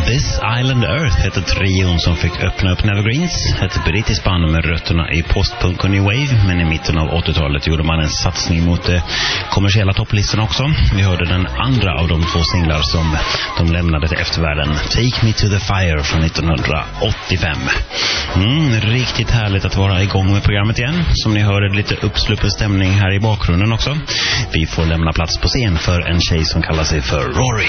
This Island Earth heter trion som fick öppna upp Nevergreens. Ett brittiskt band med rötterna i postpunk och new wave, men i mitten av 80-talet gjorde man en satsning mot kommersiella topplistorna också. Vi hörde den andra av de två singlar som de lämnade till eftervärlden, Take Me to the Fire från 1985. Riktigt härligt att vara igång med programmet igen. Som ni hörde, lite uppsluppen stämning här i bakgrunden också. Vi får lämna plats på scen för en tjej som kallar sig för Rory.